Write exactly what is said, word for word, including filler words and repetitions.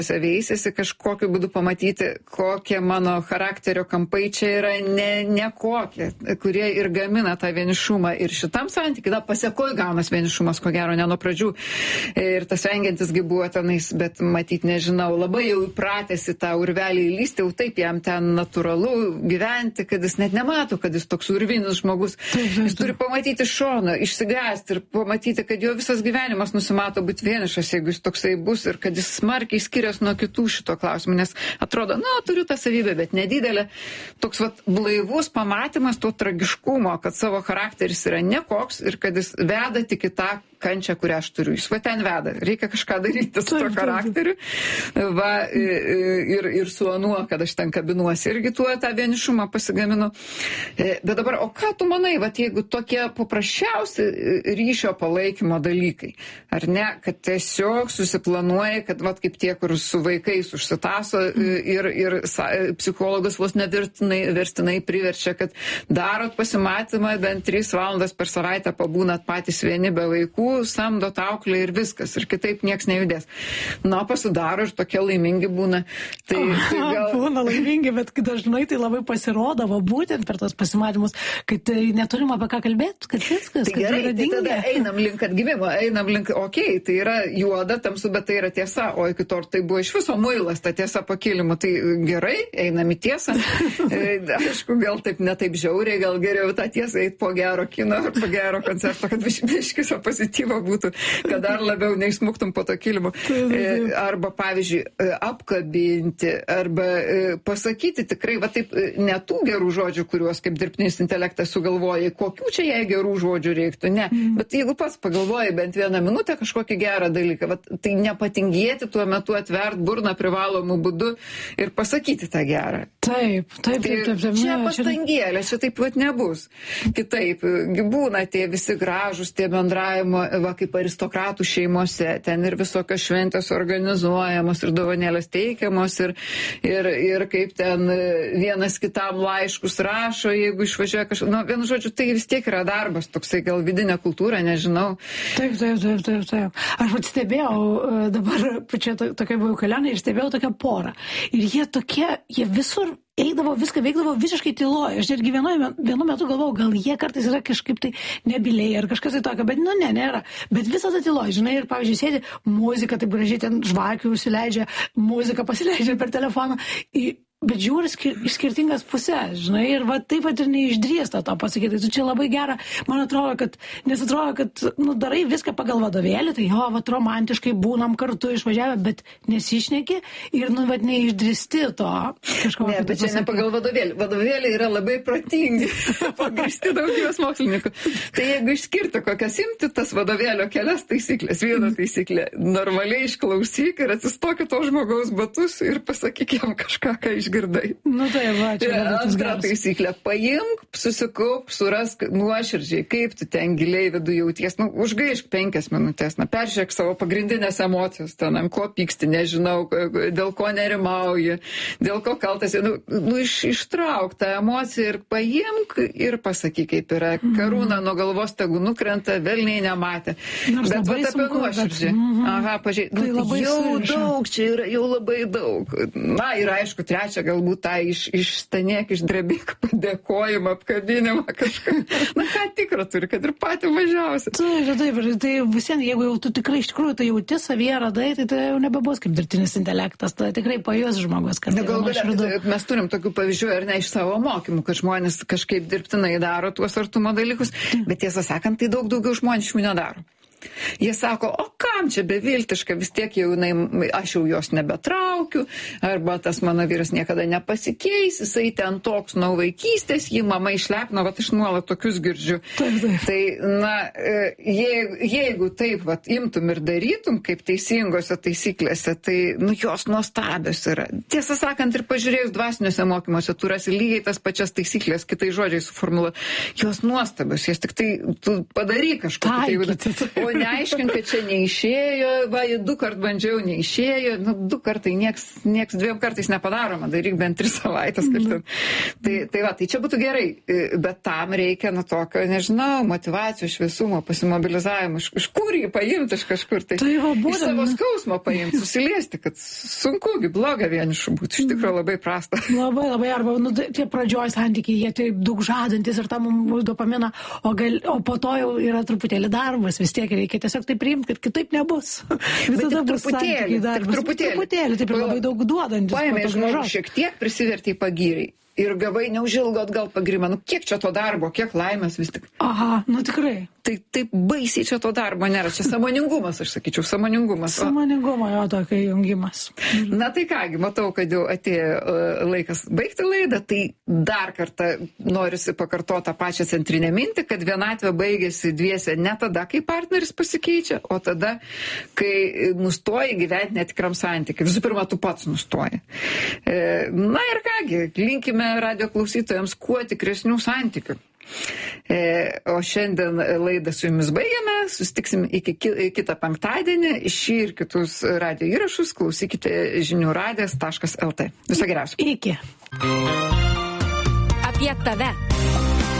veisėsi kažkokiu būdu pamatyti, kokie mano charakterio kampai čia yra ne, ne kokie, kurie ir gamina tą vienišumą. Ir šitam santykiui, da, pasiekoj gaunas vienišumas, ko gero, ne nuo pradžių. Ir tas vengiantisgi buvo tenais, bet matyt, nežinau, labai jau įpratęs į tą urvelį įlysti, jau taip jam ten natūralu gyventi, kad jis net nemato, kad jis toks urvinis žmogus. Jis turi pamatyti šoną, išsigąsti ir pamatyti, kad jo visas gyvenimas nusimato būti vienišas, jeigu jis toksai bus, ir kad jis smarkiai skiriasi nuo kitų šito klausimų, nes atrodo, na, turiu tą savybę, bet nedidelė. Toks vat blaivus pamatymas to tragiškumo, kad savo charakteris yra nekoks ir kad jis veda tik į tą kančią, kurią aš turiu. Jis va ten veda. Reikia kažką daryti su to charakteriu. Va, ir, ir su anuo, kad aš ten kabinuosi. Irgi tuo tą vienišumą pasigaminu. Bet dabar, o ką tu manai, va, jeigu tokie paprasčiausi ryšio palaikymo dalykai, ar ne, kad tiesiog susiplanuoja, kad va, kaip tie, kur su vaikais užsitaso ir, ir psichologas vos neverstinai verstinai priverčia, kad darot pasimatymą bent tris valandas per savaitę, pabūnat patys vieni be vaikų, samdot auklę ir viskas, ir kitaip nieks nejudės. Na, pasidaro ir tokie laimingi būna. Tai, tai gal... Būna laimingi, bet dažnai tai labai pasirodavo būtent per tos pasimatymus, kad tai neturim apie ką kalbėti, kad viskas, tai kad gerai, yra tai dinga. tada einam link atgimimo, einam link, okei, okay, tai yra juoda, tamsu, bet tai yra tiesa, o iki to tai buvo iš viso muilas, ta tiesa po kilimu. Tai gerai, einam į tiesą. Aišku, gal taip netaip žiauriai, gal geriau tą tiesą eit po gero kino ar po gero koncerto, kad viškisio pozityvo būtų, kad dar labiau neišsmuktum po to kilimu. Arba, pavyzdžiui, apkabinti, arba pasakyti tikrai, va taip, ne tų gerų žodžių, kuriuos kaip dirbtinis intelektas sugalvoja, kokių čia jai gerų žodžių reiktų, ne. Mm. Bet jeigu pats pagalvoji bent vieną minutę kažkokį gerą dalyką, va, tai nepatingėti tuo metu atvert burną privalomų būdu ir pasakyti tą gerą. Taip, taip, taip, taip, taip. Čia pastangėlė, čia taip pat nebus. Kitaip, būna tie visi gražus, tie bendravimo, va, kaip aristokratų šeimose, ten ir visokios šventės organizuojamos, ir dovanėlės teikiamos, ir, ir, ir kaip ten vienas kitam laiškus rašo, jeigu išvažiuoja kažkas, nu, vienu žodžiu, tai vis tiek yra darbas, toksai gal vidinė kultūra, nežinau. Taip, taip, taip, taip, taip. Aš atstebėjau dabar, čia to, tokia buvau kelionė, ir stebėjau tokią porą. Ir jie tokie, jie visur eidavo, viską veikdavo visiškai tyloje. Aš netgi vienu, vienu metu galvojau, gal jie kartais yra kažkaip tai nebiliai ar kažkas tai tokio, bet nu ne, nėra. Bet visada tyloje, žinai, ir pavyzdžiui, sėdi muzika, taip gražiai ten žvakių užsileidžia, muzika pasileidžia per telefoną. Į, bet žiūri skir iš skirtingas pusės, žinai, ir va taip pat ir neišdrįsta to pasakyti. Tai čia labai gera, man atrodo, kad, nes atrodo, kad, nu, darai viską pagal vadovėlį, tai jo, va, romantiškai būnam kartu išvažiavę, bet nesišneki ir, nu, va, neišdrįsti to kažko. Ne, bet čia ne pagal vadovėlį. Vadovėliai yra labai protingi, pagrįsti daugybės mokslininkų. Tai jeigu išskirti kokias imti tas vadovėlio kelias taisyklės, vieną taisyklę, normaliai išklausyk ir atsistok į to žmogaus batus ir pasakyk jam kažką, ką iš girdai. Nu tai va, čia labai tas Antra geras. taisyklė. Paimk, susikaup, surask nuoširdžiai, kaip tu ten giliai vidų jauties. Nu, užgaišk penkias minutės. Na, peržiūrėk savo pagrindinės emocijos. Ten, ant ko pyksti, nežinau, dėl ko nerimauji, dėl ko kaltas. Nu, nu iš, ištrauk tą emociją ir paimk ir pasakyk, kaip yra. Karūna nuo galvos tegu nukrenta, velniai nematė. Nors Bet labai vat apie sunku, nuoširdžiai. bet- mhm. Aha, pažiūrėk. Tai Nu, labai jau suriša. daug, čia yra jau labai daug. Na ir aišku, trečia, galbūt tą iš, išstanėk, išdrebėk, padėkojimą, apkabinimą kažką. Na ką tikro turi, kad ir patį mažiausią. Taip, taip, ir tai visien, jeigu jau tu tikrai iš tikrųjų tai jauti savyje radai, tai tai jau nebebus kaip dirbtinis intelektas, tai tikrai pajus žmogus, kad Na, tai gal, yra nuoširdu. gal, mes turim tokių pavyzdžių ar ne iš savo mokymų, kad žmonės kažkaip dirbtinai daro tuos artumo dalykus, bet tiesą sakant, tai daug daugiau žmonės jų nedaro. Jie sako, o kam čia beviltiška, vis tiek jau jinai, aš jau jos nebetraukiu, arba tas mano vyras niekada nepasikeis, jisai ten toks nuo vaikystės, jį mama išlepino, vat aš nuolat tokius girdžiu. Taip, taip. Tai, na, jeigu, jeigu taip, vat, imtum ir darytum, kaip teisingose taisyklėse, tai, nu, jos nuostabios yra. Tiesą sakant, ir pažiūrėjus dvasiniuose mokymuose, tu rasi lygiai tas pačias taisyklės, kitai žodžiai suformuluoti. Jos nuostabios, jas tik tai tu padaryk kažką. O neaiškink, kad čia neišėjo, va, du kart bandžiau, neišėjo, nu, du kartai, nieks, nieks dviem kartais nepadaroma, daryk bent tris savaitės. Mm. Tai, tai va, tai čia būtų gerai, bet tam reikia, nu, tokio, nežinau, motyvacijos, šviesumo, pasimobilizavimo, iš, iš kur jį paimti, iš kažkur, tai, tai va, iš savo skausmo paimti, susiliesti, kad sunkugi, bloga vienišu būti, iš tikrųjų labai prasta. Labai, labai, arba, nu, tie pradžioj santykiai, jie taip daug žadantis ir tam mums dopamina, o, gal, o po to jau yra truputėlį darbas, vis tiek reikia tiesiog tai priimti, kad kitaip nebus. Visada bus santykiai darbas. Truputėlį, truputėlį, taip ir labai daug duodantis. Paėmė žmogų šiek tiek, prisivertė į pagyrai. Ir gavai neužilgo atgal pagirimą. Nu, kiek čia to darbo, kiek laimės vis tik. Aha, nu tikrai. Tai taip baisiai čia to darbo nėra. Čia sąmoningumas, aš sakyčiau, sąmoningumas. Sąmoningumo jo tokio jungimas. Na tai kągi, matau, kad jau atėjo laikas baigti laidą, tai dar kartą norisi pakartoti tą pačią centrinę mintį, kad vienatvė baigėsi dviese ne tada, kai partneris pasikeičia, o tada, kai nustoji gyventi netikram santykiui. Visų pirma, tu pats nustoji. Na ir kągi, linkime radio klausytojams kuo tikresnių santykių. E, o šiandien laidą su jumis baigiame, susitiksim iki ki, kitą penktadienį, šį ir kitus radio įrašus klausykite žinių radijas taškas el tė. Viso geriausio. Iki. Apie tave.